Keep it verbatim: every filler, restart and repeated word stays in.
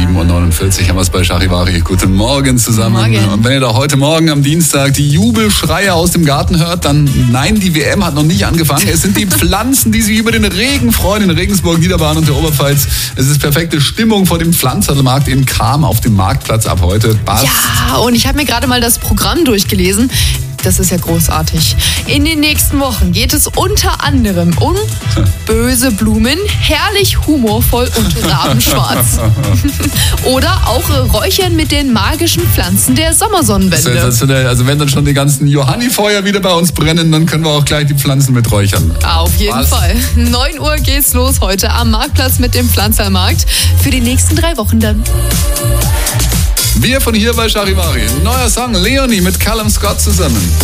sieben Uhr neunundvierzig haben wir es bei Charivari. Guten Morgen zusammen. Morgen. Und wenn ihr da heute Morgen am Dienstag die Jubelschreie aus dem Garten hört, dann nein, die W M hat noch nicht angefangen. Es sind die Pflanzen, die sich über den Regen freuen in Regensburg, Niederbayern und der Oberpfalz. Es ist perfekte Stimmung vor dem Pflanzerlmarkt in Cham auf dem Marktplatz ab heute. Bast. Ja, und ich habe mir gerade mal das Programm durchgelesen. Das ist ja großartig. In den nächsten Wochen geht es unter anderem um böse Blumen, herrlich humorvoll und rabenschwarz. Oder auch Räuchern mit den magischen Pflanzen der Sommersonnenwende. Sensationell. Also wenn dann schon die ganzen Johannifeuer wieder bei uns brennen, dann können wir auch gleich die Pflanzen mit räuchern. Auf jeden Was? Fall. neun Uhr geht's los heute am Marktplatz mit dem Pflanzermarkt. Für die nächsten drei Wochen dann. Wir von hier bei Charivari. Neuer Song, Leonie mit Callum Scott zusammen.